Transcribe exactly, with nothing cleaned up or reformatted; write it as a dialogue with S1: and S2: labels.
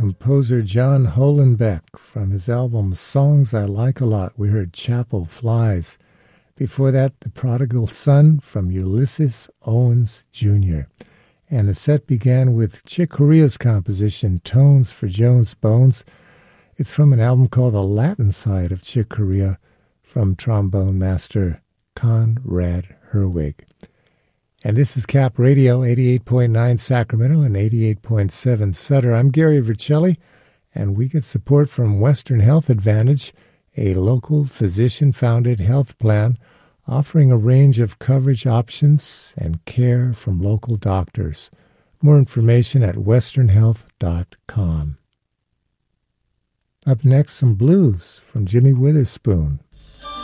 S1: composer John Holenbeck from his album Songs I Like a Lot. We heard Chapel Flies. Before that, The Prodigal Son from Ulysses Owens Junior And the set began with Chick Corea's composition Tones for Jones Bones. It's from an album called The Latin Side of Chick Corea from trombone master Conrad Herwig. And this is Cap Radio, eighty-eight point nine Sacramento and eighty-eight point seven Sutter. I'm Gary Vercelli, and we get support from Western Health Advantage, a local physician-founded health plan offering a range of coverage options and care from local doctors. More information at western health dot com. Up next, some blues from Jimmy Witherspoon.